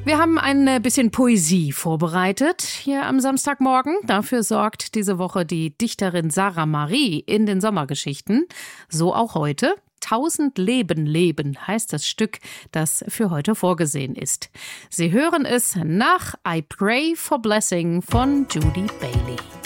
Wir haben ein bisschen Poesie vorbereitet hier am Samstagmorgen. Dafür sorgt diese Woche die Dichterin Sarah Marie in den Sommergeschichten. So auch heute. 1000 Leben leben heißt das Stück, das für heute vorgesehen ist. Sie hören es nach I Pray for Blessing von Judy Bailey.